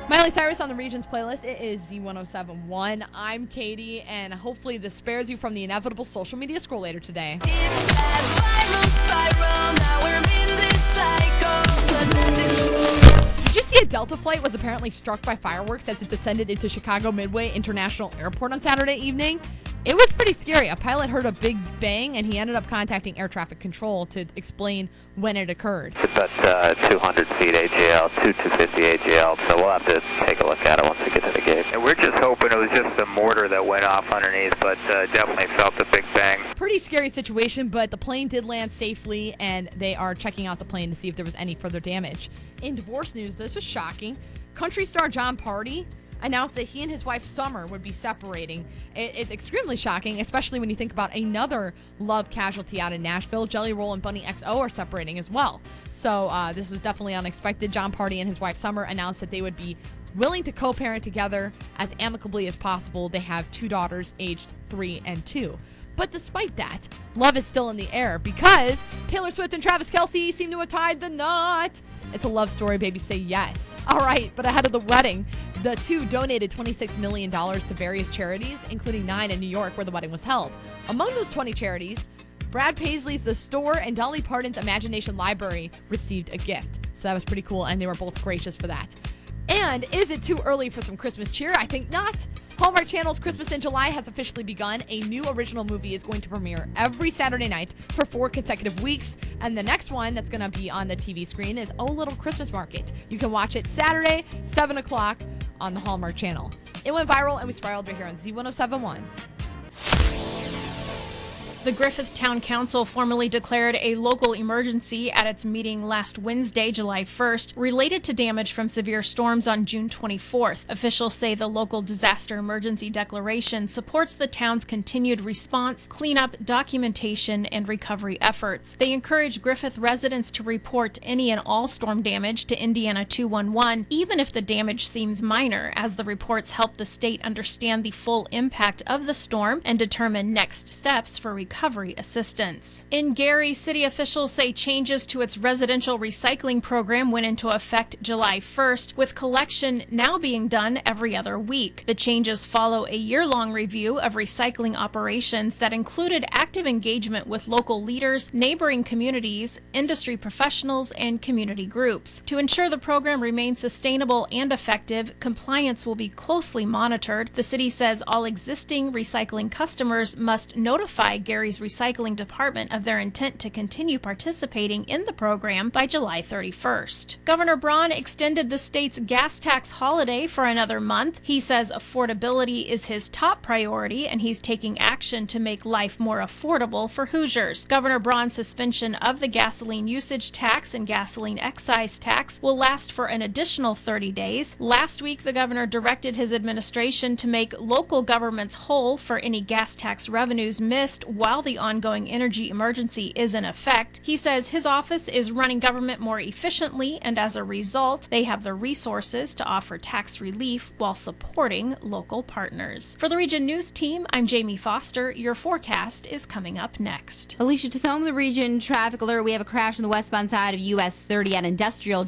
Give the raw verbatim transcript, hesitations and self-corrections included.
Miley Cyrus on the Regions playlist. It is Z one oh seven point one. I'm Katie, and hopefully this spares you from the inevitable social media scroll later today. Did you see a Delta flight was apparently struck by fireworks as it descended into Chicago Midway International Airport on Saturday evening? It was pretty scary. A pilot heard a big bang, and he ended up contacting air traffic control to explain when it occurred. It's about uh, two hundred feet A J L, two two fifty A J L, so we'll have to take a look at it once we get to the gate. And we're just hoping it was just a mortar that went off underneath, but uh, definitely felt a big bang. Pretty scary situation, but the plane did land safely, and they are checking out the plane to see if there was any further damage. In divorce news, this was shocking. Country star Jon Pardi announced that he and his wife Summer would be separating. It's extremely shocking, especially when you think about another love casualty out in Nashville. Jelly Roll and Bunny X O are separating as well. So uh, this was definitely unexpected. Jon Pardi and his wife Summer announced that they would be willing to co-parent together as amicably as possible. They have two daughters aged three and two. But despite that, love is still in the air because Taylor Swift and Travis Kelce seem to have tied the knot. It's a love story, baby. Say yes. All right, but ahead of the wedding, the two donated twenty-six million dollars to various charities, including nine in New York where the wedding was held. Among those twenty charities, Brad Paisley's The Store and Dolly Parton's Imagination Library received a gift. So that was pretty cool, and they were both gracious for that. And is it too early for some Christmas cheer? I think not. Hallmark Channel's Christmas in July has officially begun. A new original movie is going to premiere every Saturday night for four consecutive weeks. And the next one that's going to be on the T V screen is Oh Little Christmas Market. You can watch it Saturday, seven o'clock on the Hallmark Channel. It went viral and we spiraled right here on Z one oh seven point one. The Griffith Town Council formally declared a local emergency at its meeting last Wednesday, July first, related to damage from severe storms on June twenty-fourth. Officials say the local disaster emergency declaration supports the town's continued response, cleanup, documentation, and recovery efforts. They encourage Griffith residents to report any and all storm damage to Indiana two one one, even if the damage seems minor, as the reports help the state understand the full impact of the storm and determine next steps for recovery. Recovery assistance. In Gary, city officials say changes to its residential recycling program went into effect July first, with collection now being done every other week. The changes follow a year-long review of recycling operations that included active engagement with local leaders, neighboring communities, industry professionals, and community groups. To ensure the program remains sustainable and effective, compliance will be closely monitored. The city says all existing recycling customers must notify Gary Recycling Department of their intent to continue participating in the program by July thirty-first. Governor Braun extended the state's gas tax holiday for another month. He says affordability is his top priority, and he's taking action to make life more affordable for Hoosiers. Governor Braun's suspension of the gasoline usage tax and gasoline excise tax will last for an additional thirty days. Last week, the governor directed his administration to make local governments whole for any gas tax revenues missed while the ongoing energy emergency is in effect. He says his office is running government more efficiently, and as a result, they have the resources to offer tax relief while supporting local partners. For the Region News Team, I'm Jamie Foster. Your forecast is coming up next. Alicia Tassone, the Region Traffic Alert. We have a crash on the westbound side of U S thirty at Industrial